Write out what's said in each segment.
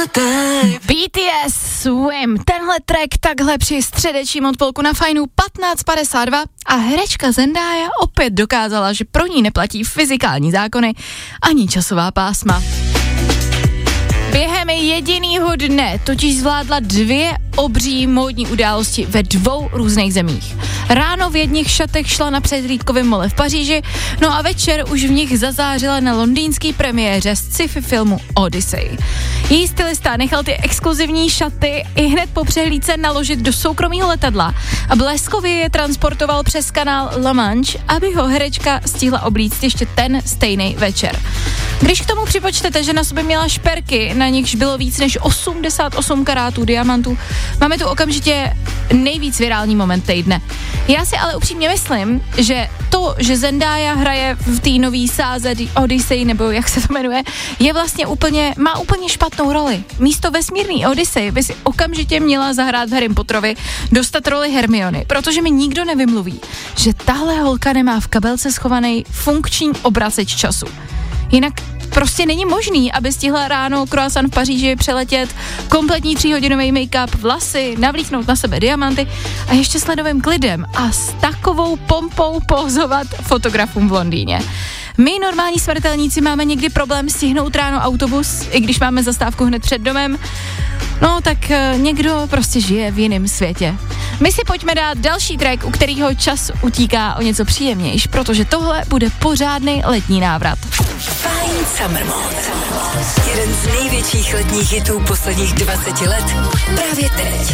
BTS Swim, tenhle track takhle při středečním odpolku na Fajnu 15:52 a herečka Zendaya opět dokázala, že pro ní neplatí fyzikální zákony ani časová pásma. Během jedinýho dne totiž zvládla 2 obří módní události ve 2 různých zemích. Ráno v jedných šatech šla na přehlídkovém mole v Paříži, no a večer už v nich zazářila na londýnské premiéře sci-fi filmu Odyssey. Její stylista nechal ty exkluzivní šaty i hned po přehlídce naložit do soukromého letadla a bleskově je transportoval přes kanál La Manche, aby ho herečka stihla oblíct ještě ten stejný večer. Když k tomu připočtete, že na sobě měla šperky, na nichž bylo víc než 88 karátů diamantů, máme tu okamžitě nejvíc virální moment týdne. Já si ale upřímně myslím, že to, že Zendaya hraje v té nový sáze Odyssey, nebo jak se to jmenuje, je vlastně má úplně špatnou roli. Místo vesmírný Odyssey by si okamžitě měla zahrát v Harrym Potterovi, dostat roli Hermiony, protože mi nikdo nevymluví, že tahle holka nemá v kabelce schovaný funkční obraceč času. Jinak prostě není možný, aby stihla ráno croissant v Paříži přeletět, kompletní 3hodinový make-up, vlasy, navlíknout na sebe diamanty a ještě s ledovým klidem a s takovou pompou pozovat fotografům v Londýně. My normální smrtelníci máme někdy problém stihnout ráno autobus, i když máme zastávku hned před domem. No tak někdo prostě žije v jiném světě. My si pojďme dát další track, u kterého čas utíká o něco příjemnější, protože tohle bude pořádnej letní návrat. Fajn Summer Mode. Jeden z největších letních hitů posledních 20 let. Právě teď.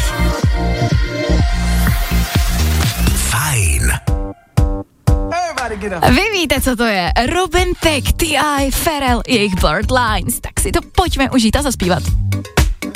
Fajn. Vy víte, co to je. Robin Thicke, T.I., Pharrell, jejich Blurred Lines. Tak si to pojďme užít a zaspívat.